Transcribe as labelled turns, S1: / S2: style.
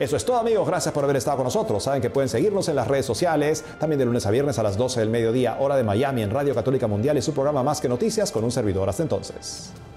S1: Eso es todo, amigos. Gracias por haber estado con nosotros. Saben que pueden seguirnos en las redes sociales, también de lunes a viernes a las 12 del mediodía, hora de Miami, en Radio Católica Mundial y su programa Más que Noticias con un servidor. Hasta entonces.